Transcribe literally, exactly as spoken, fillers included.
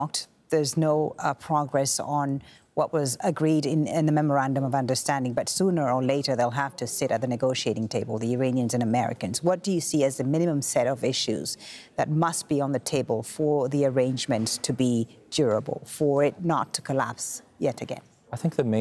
There's no uh, progress on what was agreed in, in the Memorandum of Understanding, but sooner or later they'll have to sit at the negotiating table, the Iranians and Americans. What do you see as the minimum set of issues that must be on the table for the arrangement to be durable, for it not to collapse yet again? I think the main